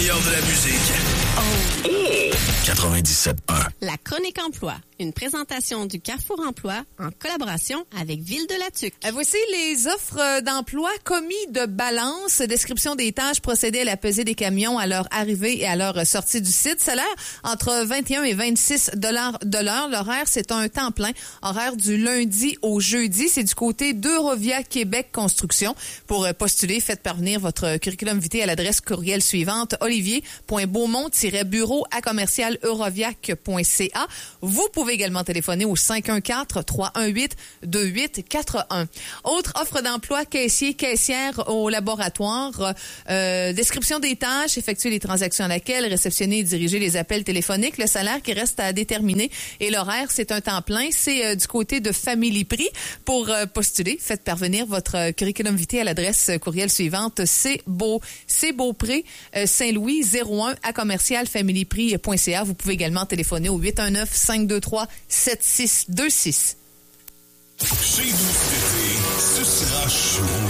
meilleur de la musique. 97.1. La chronique emploi, une présentation du Carrefour Emploi en collaboration avec Ville de la Tuque. Voici les offres d'emploi. Commis de balance, description des tâches, procéder à la pesée des camions à leur arrivée et à leur sortie du site. Salaire entre 21 et 26 $ de l'heure. L'horaire, c'est un temps plein. Horaire du lundi au jeudi. C'est du côté d'Eurovia Québec Construction. Pour postuler, faites parvenir votre curriculum vitae à l'adresse courriel suivante: olivier.beaumont-euroviac.ca. Vous pouvez également téléphoner au 514-318-2841. Autre offre d'emploi, caissier, caissière au laboratoire. Description des tâches, effectuer les transactions à laquelle, réceptionner et diriger les appels téléphoniques. Le salaire qui reste à déterminer et l'horaire, c'est un temps plein. C'est du côté de Family Prix. Pour postuler, faites parvenir votre curriculum vitae à l'adresse courriel suivante: Beaupré, Saint-Louis 01 à commercial-familyprix.ca. Vous pouvez également téléphoner au 819-523-7626. Chez vous cet été, ce sera chaud.